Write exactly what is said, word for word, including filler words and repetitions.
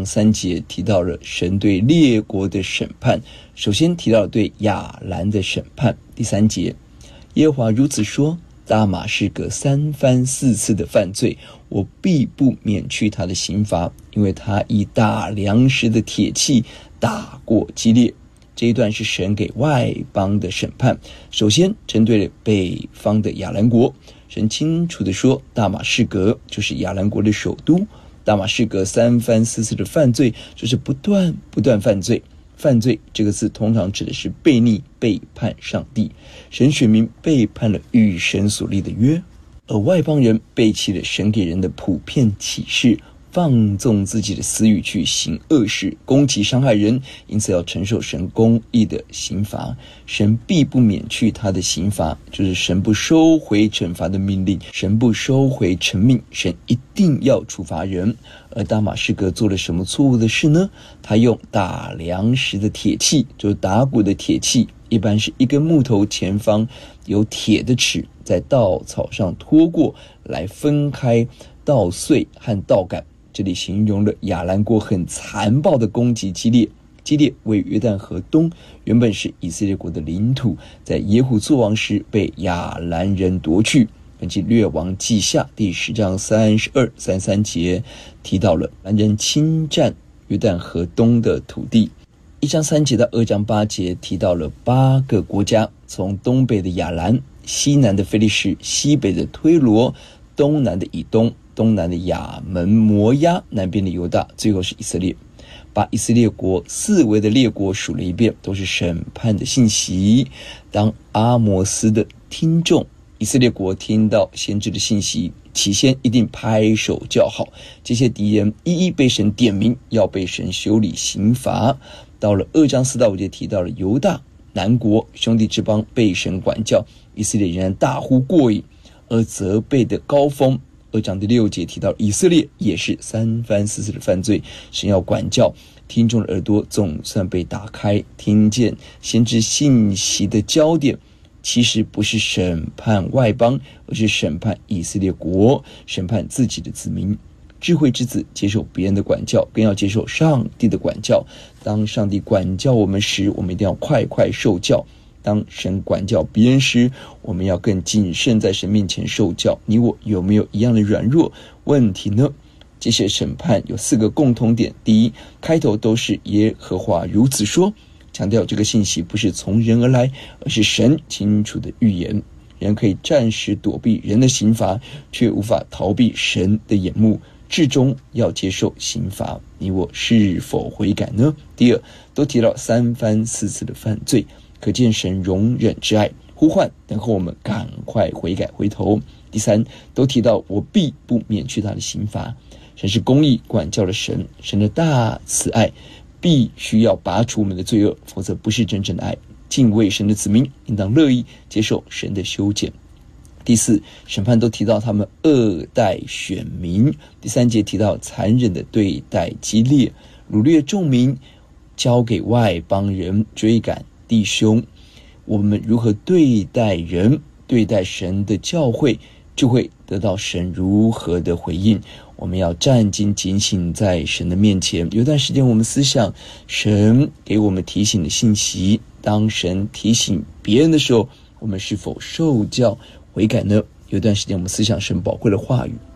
章三节提到了神对列国的审判，首先提到了对亚兰的审判。第三节，耶和华如此说，大马士革三番四次的犯罪，我必不免去他的刑罚，因为他以打粮食的铁器打过基列。这一段是神给外邦的审判，首先针对了北方的亚兰国，神清楚地说，大马士革就是亚兰国的首都，大马士革三番四次的犯罪，就是不断不断犯罪。犯罪这个字通常指的是悖逆、背叛上帝，神选民背叛了与神所立的约，而外邦人背弃了神给人的普遍启示，放纵自己的私欲去行恶事，攻击伤害人，因此要承受神公义的刑罚。神必不免去他的刑罚，就是神不收回惩罚的命令，神不收回惩命，神一定要处罚人。而大马士革做了什么错误的事呢？他用打粮食的铁器，就是打鼓的铁器，一般是一根木头前方有铁的齿，在稻草上拖过来分开稻穗和稻杆。这里形容了亚兰国很残暴的攻击基列。基列为约旦河东，原本是以色列国的领土，在耶户作王时被亚兰人夺去。根据列王记下第十章三十二、三十三节提到了亚兰人侵占约旦河东的土地。一章三节到二章八节提到了八个国家，从东北的亚兰、西南的非利士、西北的推罗、东南的以东、东南的亚门、摩押，南边的犹大，最后是以色列。把以色列国四围的列国数了一遍，都是审判的信息。当阿摩斯的听众，以色列国听到先知的信息，起先一定拍手叫好。这些敌人一一被神点名，要被神修理刑罚。到了二章四到五节提到了犹大南国兄弟之邦被神管教，以色列仍然大呼过瘾，而责备的高峰。二章第六节提到以色列也是三番四次的犯罪，神要管教。听众的耳朵总算被打开，听见先知信息的焦点其实不是审判外邦，而是审判以色列国，审判自己的子民。智慧之子接受别人的管教，更要接受上帝的管教。当上帝管教我们时，我们一定要快快受教。当神管教别人时，我们要更谨慎在神面前受教。你我有没有一样的软弱问题呢？这些审判有四个共同点。第一，开头都是耶和华如此说，强调这个信息不是从人而来，而是神清楚的预言。人可以暂时躲避人的刑罚，却无法逃避神的眼目，至终要接受刑罚。你我是否悔改呢？第二，都提到三番四次的犯罪，可见神容忍之爱，呼唤等候我们赶快悔改回头。第三，都提到我必不免去他的刑罚。神是公义管教的神，神的大慈爱必须要拔除我们的罪恶，否则不是真正的爱。敬畏神的子民应当乐意接受神的修剪。第四，审判都提到他们恶待选民。第三节提到残忍的对待基列，掳掠众民，交给外邦人追赶弟兄。我们如何对待人，对待神的教会，就会得到神如何的回应。我们要战兢警醒在神的面前。有段时间我们思想神给我们提醒的信息，当神提醒别人的时候，我们是否受教悔改呢？有段时间我们思想神宝贵的话语。